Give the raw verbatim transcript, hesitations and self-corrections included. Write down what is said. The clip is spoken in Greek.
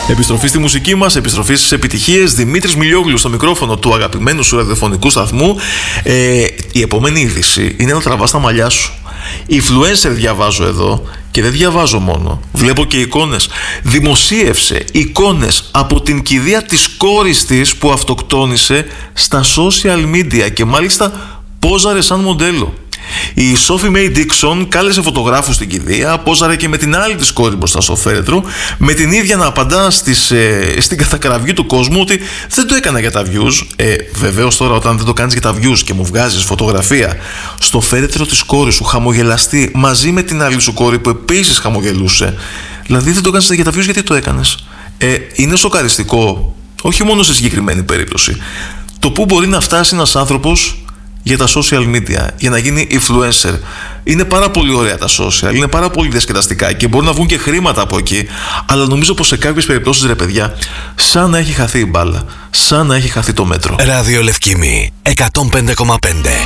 Επιστροφή στη μουσική μας, επιστροφή στις επιτυχίες. Δημήτρης Μιλιόγλου στο μικρόφωνο του αγαπημένου σου ραδιοφωνικού σταθμού. Ε, η επόμενη είδηση είναι να τραβάς τα μαλλιά σου. Influencer διαβάζω εδώ και δεν διαβάζω μόνο. Βλέπω και εικόνες. Δημοσίευσε εικόνες από την κηδεία της κόρης της που αυτοκτόνησε στα social media και μάλιστα πόζαρε σαν μοντέλο. Η Sophie May Dixon κάλεσε φωτογράφους στην κηδεία, πόζαρε και με την άλλη της κόρη μπροστά στο φέρετρο, με την ίδια να απαντά στις, ε, στην κατακραυγή του κόσμου ότι δεν το έκανα για τα views. Ε, βεβαίως τώρα όταν δεν το κάνεις για τα views και μου βγάζεις φωτογραφία στο φέρετρο της κόρης σου χαμογελαστή μαζί με την άλλη σου κόρη που επίσης χαμογελούσε, δηλαδή δεν το κάνεις για τα views, γιατί το έκανες? Ε, είναι σοκαριστικό, όχι μόνο σε συγκεκριμένη περίπτωση, το που μπορεί να φτάσει ένας άνθρωπος για τα social media, για να γίνει influencer. Είναι πάρα πολύ ωραία τα social, είναι πάρα πολύ διασκεδαστικά και μπορεί να βγουν και χρήματα από εκεί, αλλά νομίζω πως σε κάποιες περιπτώσεις, ρε παιδιά, σαν να έχει χαθεί η μπάλα, σαν να έχει χαθεί το μέτρο. Ράδιο Λευκήμη εκατόν πέντε κόμμα πέντε.